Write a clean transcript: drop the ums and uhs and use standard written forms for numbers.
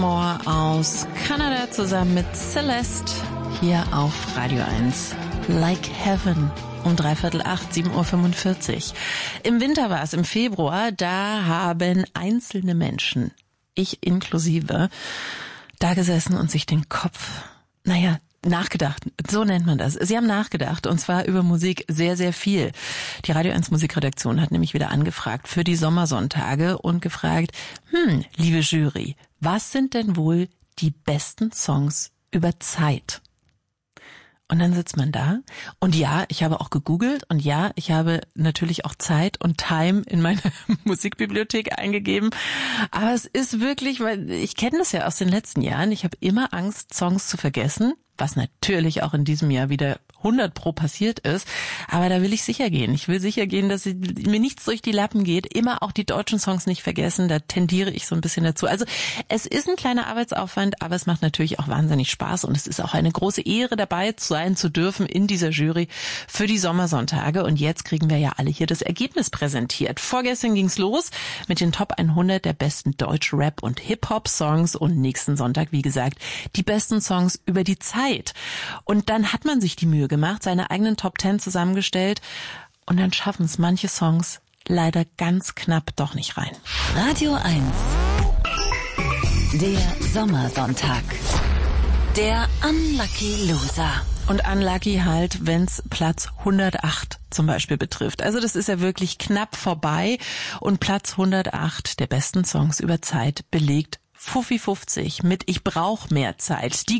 Moore aus Kanada zusammen mit Celeste hier auf Radio 1. Like Heaven um 7:45 7:45 Uhr. Im Winter war es, im Februar, da haben einzelne Menschen, ich inklusive, da gesessen und sich den Kopf, nachgedacht, so nennt man das. Sie haben nachgedacht, und zwar über Musik sehr, sehr viel. Die Radio 1 Musikredaktion hat nämlich wieder angefragt für die Sommersonntage und gefragt, liebe Jury, was sind denn wohl die besten Songs über Zeit? Und dann sitzt man da und ja, ich habe auch gegoogelt und ja, ich habe natürlich auch Zeit und Time in meine Musikbibliothek eingegeben. Aber es ist wirklich, weil ich kenne das ja aus den letzten Jahren, ich habe immer Angst, Songs zu vergessen, was natürlich auch in diesem Jahr wieder 100% passiert ist. Aber da will ich sicher gehen. Ich will sicher gehen, dass mir nichts durch die Lappen geht. Immer auch die deutschen Songs nicht vergessen. Da tendiere ich so ein bisschen dazu. Also es ist ein kleiner Arbeitsaufwand, aber es macht natürlich auch wahnsinnig Spaß. Und es ist auch eine große Ehre, dabei sein zu dürfen in dieser Jury für die Sommersonntage. Und jetzt kriegen wir ja alle hier das Ergebnis präsentiert. Vorgestern ging's los mit den Top 100 der besten Deutsch-Rap- und Hip-Hop-Songs. Und nächsten Sonntag, wie gesagt, die besten Songs über die Zeit. Und dann hat man sich die Mühe gemacht, seine eigenen Top 10 zusammengestellt und dann schaffen es manche Songs leider ganz knapp doch nicht rein. Radio 1, der Sommersonntag, der Unlucky Loser. Und unlucky halt, wenn's Platz 108 zum Beispiel betrifft. Also das ist ja wirklich knapp vorbei und Platz 108 der besten Songs über Zeit belegt Fuffi 50 mit Ich brauch mehr Zeit. Die